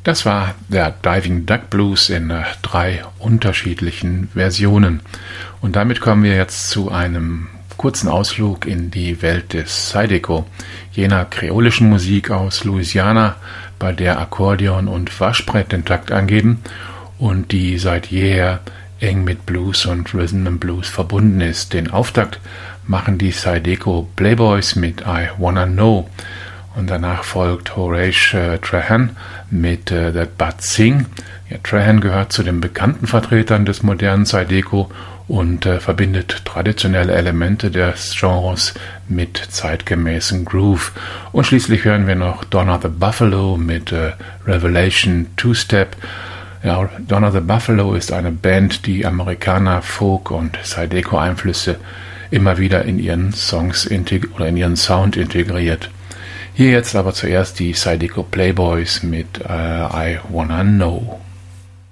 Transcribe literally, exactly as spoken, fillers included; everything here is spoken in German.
Das war der Diving Duck Blues in äh, drei unterschiedlichen Versionen. Und damit kommen wir jetzt zu einem kurzen Ausflug in die Welt des Zydeco, jener kreolischen Musik aus Louisiana, bei der Akkordeon und Waschbrett den Takt angeben und die seit jeher eng mit Blues und Rhythm and Blues verbunden ist. Den Auftakt machen die Zydeco Playboys mit I Wanna Know. Und danach folgt Horace äh, Trahan mit äh, That Bud Sing. Ja, Trahan gehört zu den bekannten Vertretern des modernen Zydeco und äh, verbindet traditionelle Elemente des Genres mit zeitgemäßem Groove. Und schließlich hören wir noch Donna the Buffalo mit äh, Revelation Two-Step. Ja, Donna the Buffalo ist eine Band, die Amerikaner, Folk und Zydeco-Einflüsse immer wieder in ihren Songs integ- oder in ihren Sound integriert. Hier jetzt aber zuerst die Zydeco Playboys mit uh, I Wanna Know.